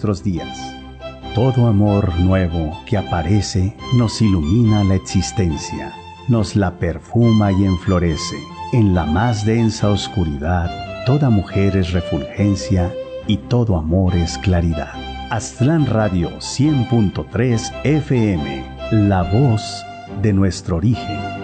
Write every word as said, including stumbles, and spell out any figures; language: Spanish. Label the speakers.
Speaker 1: nuestros días. Todo amor nuevo que aparece nos ilumina la existencia, nos la perfuma y enflorece. En la más densa oscuridad, toda mujer es refulgencia y todo amor es claridad. Aztlán Radio cien punto tres F M, la voz de nuestro origen.